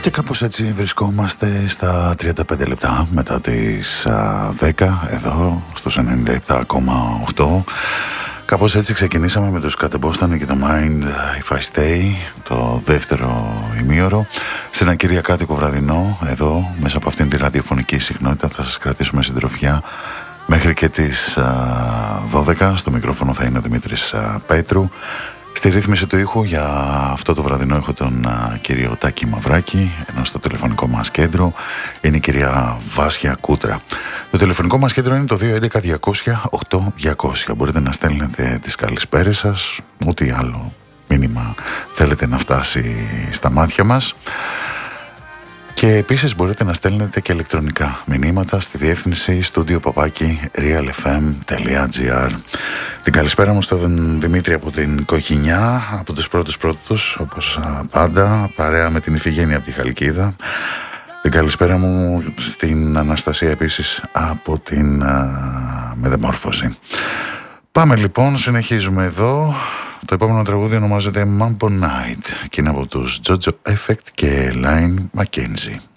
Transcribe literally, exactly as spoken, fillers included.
Και κάπως έτσι βρισκόμαστε στα τριάντα πέντε λεπτά μετά τις α, δέκα εδώ στους ενενήντα επτά κόμμα οκτώ. Κάπως έτσι ξεκινήσαμε με τους Κατεμπόστανοι και το Mind If I Stay, το δεύτερο ημίωρο. Σε ένα κυριακάτικο βραδινό, εδώ μέσα από αυτήν τη ραδιοφωνική συχνότητα θα σας κρατήσουμε συντροφιά μέχρι και τις α, δώδεκα. Στο μικρόφωνο θα είναι ο Δημήτρης α, Πέτρου. Στη ρύθμιση του ήχου για αυτό το βραδινό έχω τον α, κύριο Τάκη Μαυράκη, ενώ στο τηλεφωνικό μας κέντρο είναι η κυρία Βάσια Κούτρα. Το τηλεφωνικό μας κέντρο είναι το δύο έντεκα διακόσια οκτώ διακόσια. Μπορείτε να στέλνετε τις καλησπέρες σας, ό,τι άλλο μήνυμα θέλετε να φτάσει στα μάτια μας. Και επίσης μπορείτε να στέλνετε και ηλεκτρονικά μηνύματα στη διεύθυνση studio παπάκι real f m dot g r. Την καλησπέρα μου στον Δημήτρη από την Κοχινιά, από τους πρώτους πρώτους, όπως πάντα, παρέα με την Ιφηγένεια από τη Χαλκίδα. Την καλησπέρα μου στην Αναστασία επίσης από την α, Μεταμόρφωση. Πάμε λοιπόν, συνεχίζουμε εδώ. Το επόμενο τραγούδι ονομάζεται Mambo Night και είναι από τους Jojo Effect και Line McKenzie.